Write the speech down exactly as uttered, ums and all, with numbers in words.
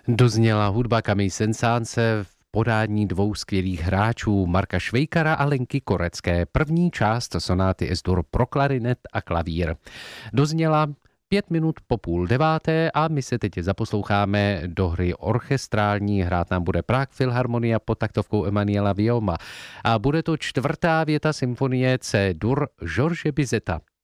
Dozněla hudba Camille Saint-Saëns v podání dvou skvělých hráčů Marka Švejkara a Lenky Korecké. První část sonáty Es-dur pro klarinet a klavír. Dozněla pět minut po půl deváté a my se teď zaposloucháme do hry orchestrální. Hrát nám bude Prague Philharmonia pod taktovkou Emanuela Vioma. A bude to čtvrtá věta symfonie C-dur George Bizeta.